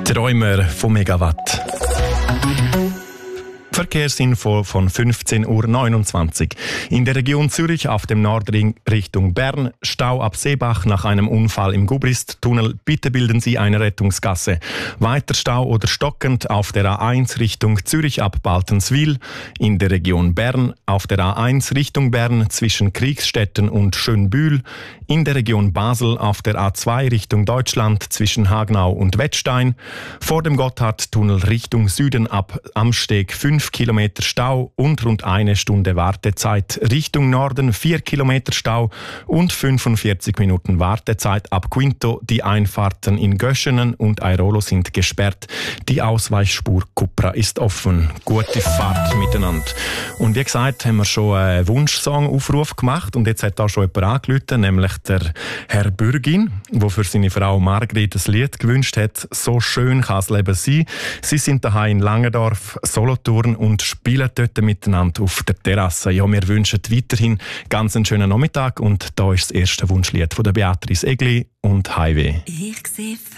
Träumer von Megawatt. Verkehrsinfo von 15.29 Uhr. In der Region Zürich auf dem Nordring Richtung Bern, Stau ab Seebach nach einem Unfall im Gubrist-Tunnel. Bitte bilden Sie eine Rettungsgasse. Weiter Stau oder stockend auf der A1 Richtung Zürich ab Baltenswil. In der Region Bern auf der A1 Richtung Bern zwischen Kriegsstetten und Schönbühl. In der Region Basel auf der A2 Richtung Deutschland zwischen Hagnau und Wettstein. Vor dem Gotthardtunnel Richtung Süden ab Amsteg 5 Kilometer Stau und rund eine Stunde Wartezeit. Richtung Norden 4 Kilometer Stau und 45 Minuten Wartezeit ab Quinto. Die Einfahrten in Göschenen und Airolo sind gesperrt. Die Ausweichspur Cupra ist offen. Gute Fahrt miteinander. Und wie gesagt, haben wir schon einen Wunschsong-Aufruf gemacht und jetzt hat auch schon jemand angerufen, nämlich der Herr Bürgin, der für seine Frau Margret das Lied gewünscht hat. «So schön kann das Leben sein». Sie sind daheim in Langendorf, Solothurn und spielen dort miteinander auf der Terrasse. Ja, wir wünschen weiterhin ganz einen schönen Nachmittag und da ist das erste Wunschlied von der Beatrice Egli und Highway. Ich sehe